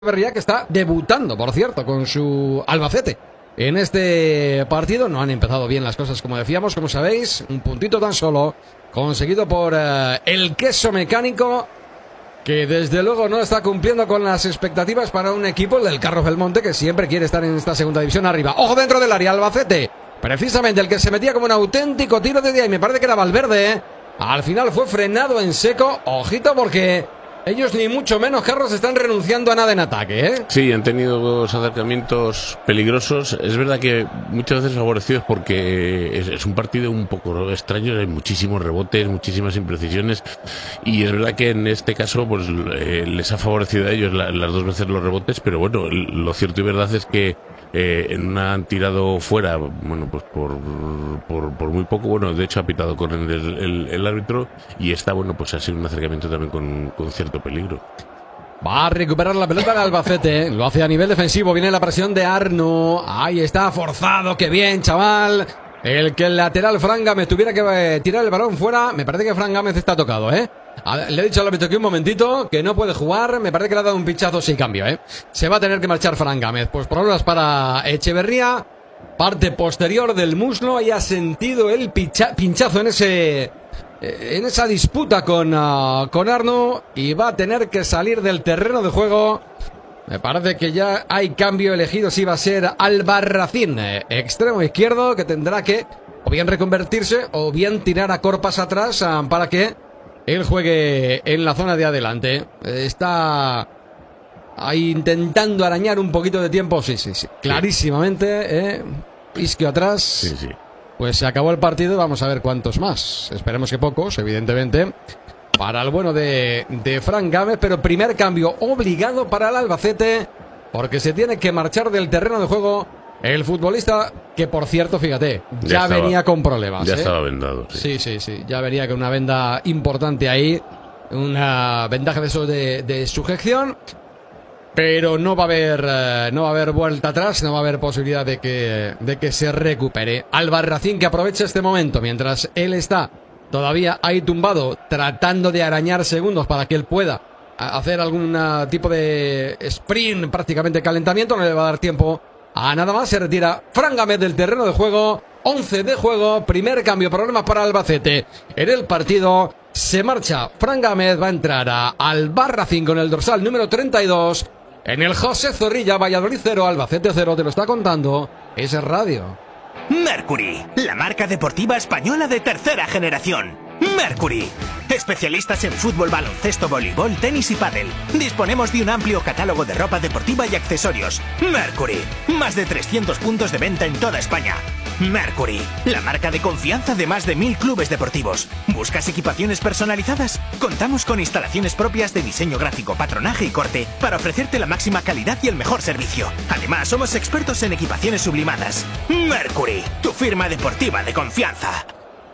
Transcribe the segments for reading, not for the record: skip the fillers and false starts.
Echeverría, que está debutando, por cierto, con su Albacete. En este partido no han empezado bien las cosas, como decíamos, como sabéis, un puntito tan solo conseguido por el Queso Mecánico, que desde luego no está cumpliendo con las expectativas para un equipo, el del Carros del Monte, que siempre quiere estar en esta segunda división arriba. Ojo dentro del área, Albacete, precisamente el que se metía como un auténtico tiro de día, y me parece que era Valverde, al final fue frenado en seco. Ojito, porque ellos ni mucho menos, Carlos, están renunciando a nada en ataque, ¿eh? Sí, han tenido dos acercamientos peligrosos. Es verdad que muchas veces favorecidos porque es un partido un poco extraño, hay muchísimos rebotes, muchísimas imprecisiones, y es verdad que en este caso pues les ha favorecido a ellos las dos veces los rebotes, pero bueno, lo cierto y verdad es que en una han tirado fuera, bueno, pues por muy poco. Bueno, de hecho ha pitado con el árbitro, y esta, bueno, pues ha sido un acercamiento también con cierto peligro. Va a recuperar la pelota el Albacete, lo hace a nivel defensivo, viene la presión de Arno, ahí está, forzado, qué bien, chaval. El que el lateral Fran Gámez tuviera que tirar el balón fuera, me parece que Fran Gámez está tocado, ¿eh? Le he dicho al árbitro que un momentito, que no puede jugar, me parece que le ha dado un pinchazo sin cambio, ¿eh? Se va a tener que marchar Fran Gámez, pues problemas para Echeverría, parte posterior del muslo, y ha sentido el pinchazo en esa disputa con Arno, y va a tener que salir del terreno de juego. Me parece que ya hay cambio elegido, sí va a ser Albarracín, extremo izquierdo, que tendrá que o bien reconvertirse o bien tirar a corpas atrás para que él juegue en la zona de adelante. Está ahí intentando arañar un poquito de tiempo, sí, clarísimamente, isquio atrás. Sí. Pues se acabó el partido, vamos a ver cuántos más. Esperemos que pocos, evidentemente, para el bueno de Fran Gámez, pero primer cambio obligado para el Albacete, porque se tiene que marchar del terreno de juego el futbolista, que por cierto, fíjate, ya venía con problemas. Ya estaba vendado. Sí, ya venía con una venda importante ahí, una vendaje de eso de sujeción. Pero no va a haber vuelta atrás, no va a haber posibilidad de que se recupere. Albarracín, que aprovecha este momento mientras él está todavía ahí tumbado, tratando de arañar segundos para que él pueda hacer algún tipo de sprint, prácticamente calentamiento. No le va a dar tiempo a nada más. Se retira Fran Gámez del terreno de juego. 11 de juego, primer cambio, problemas para Albacete en el partido. Se marcha Fran Gámez, va a entrar a Albarracín con el dorsal número 32. En el José Zorrilla, Valladolid 0, Albacete 0, te lo está contando ese radio. Mercury, la marca deportiva española de tercera generación. Mercury, especialistas en fútbol, baloncesto, voleibol, tenis y pádel. Disponemos de un amplio catálogo de ropa deportiva y accesorios. Mercury, más de 300 puntos de venta en toda España. Mercury, la marca de confianza de más de 1000 clubes deportivos. ¿Buscas equipaciones personalizadas? Contamos con instalaciones propias de diseño gráfico, patronaje y corte para ofrecerte la máxima calidad y el mejor servicio. Además, somos expertos en equipaciones sublimadas. Mercury, tu firma deportiva de confianza.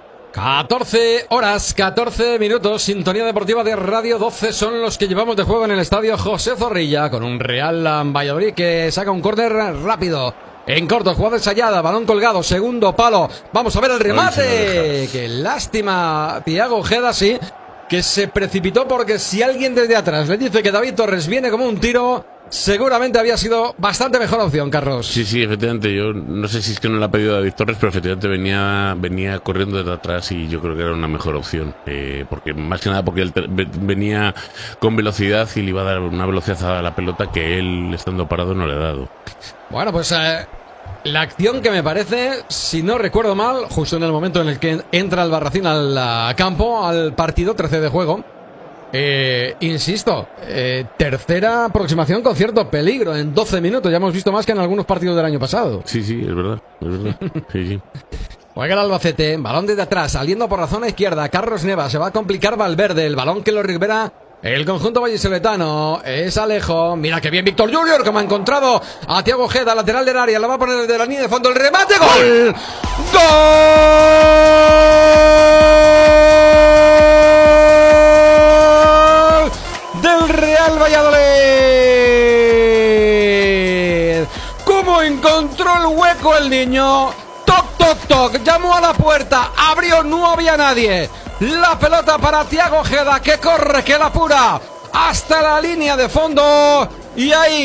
14 horas, 14 minutos, sintonía deportiva de Radio 12 son los que llevamos de juego en el estadio José Zorrilla, con un Real Valladolid que saca un córner rápido. En corto, jugada ensayada, balón colgado, segundo palo. Vamos a ver el remate. Qué lástima, Thiago Ojeda, sí, que se precipitó, porque si alguien desde atrás le dice que David Torres viene como un tiro, seguramente había sido bastante mejor opción, Carlos. Sí, efectivamente. Yo no sé si es que no le ha pedido David Torres, pero efectivamente venía corriendo desde atrás, y yo creo que era una mejor opción. Porque más que nada porque él venía con velocidad y le iba a dar una velocidad a la pelota que él, estando parado, no le ha dado. Bueno, pues la acción que me parece, si no recuerdo mal, justo en el momento en el que entra Albarracín al campo, al partido, 13 de juego. Insisto, tercera aproximación con cierto peligro en 12 minutos. Ya hemos visto más que en algunos partidos del año pasado. Sí, es verdad. Sí. Juega el Albacete, balón desde atrás, saliendo por la zona izquierda. Carlos Neva, se va a complicar Valverde. El balón que lo recupera el conjunto vallisoletano es Alejo. Mira que bien Víctor Junior, como ha encontrado a Thiago Ojeda, lateral del área. La va a poner desde la línea de fondo. El remate, ¡gol! ¡Gol! Del Real Valladolid. ¿Cómo encontró el hueco el niño? Toc, llamó a la puerta, abrió, no había nadie. La pelota para Thiago Ojeda, que corre, que la apura hasta la línea de fondo. Y ahí